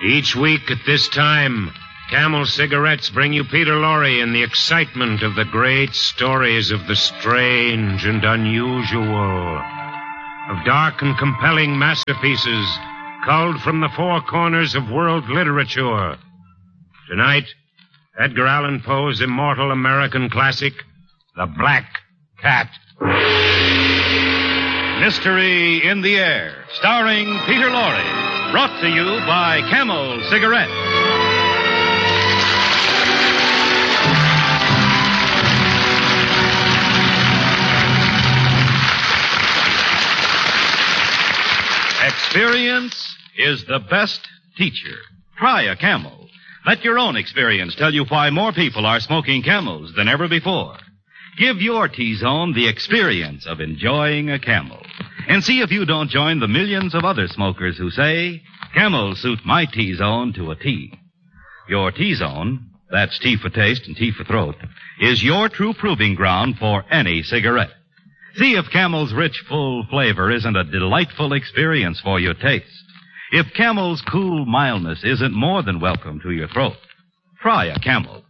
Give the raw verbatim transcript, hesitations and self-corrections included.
Each week at this time, Camel Cigarettes bring you Peter Lorre and the excitement of the great stories of the strange and unusual, of dark and compelling masterpieces culled from the four corners of world literature. Tonight, Edgar Allan Poe's immortal American classic, The Black Cat. Mystery in the Air, starring Peter Lorre, brought to you by Camel Cigarettes. Experience is the best teacher. Try a Camel. Let your own experience tell you why more people are smoking Camels than ever before. Give your T-Zone the experience of enjoying a Camel. And see if you don't join the millions of other smokers who say, Camels suit my T-Zone to a T. Your T-Zone, that's T for taste and T for throat, is your true proving ground for any cigarette. See if Camel's rich, full flavor isn't a delightful experience for your taste. If Camel's cool mildness isn't more than welcome to your throat. Try a Camel.